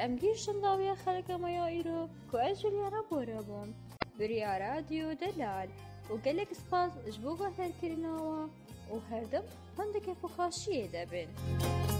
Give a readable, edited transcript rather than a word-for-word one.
ام گیرشن داویا خلق مایا ایرو کو از جولیانا بورا بوم بریا رادیو دلال و گلک سپاس جبوغا ترکرناوا و هردم هندك فخاشية دبن